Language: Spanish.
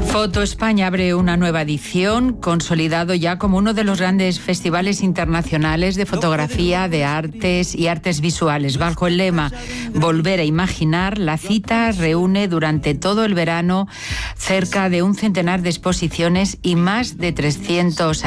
Foto España abre una nueva edición, consolidado ya como uno de los grandes festivales internacionales de fotografía, de artes y artes visuales. Bajo el lema Volver a imaginar, la cita reúne durante todo el verano cerca de un centenar de exposiciones y más de 300